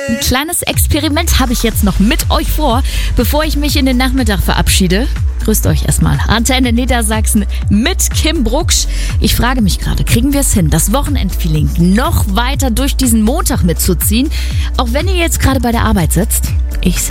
Ein kleines Experiment habe ich jetzt noch mit euch vor, bevor ich mich in den Nachmittag verabschiede. Grüßt euch erstmal. Antenne Niedersachsen mit Kim Brucksch. Ich frage mich gerade, kriegen wir es hin, das Wochenendfeeling noch weiter durch diesen Montag mitzuziehen? Auch wenn ihr jetzt gerade bei der Arbeit sitzt. Ich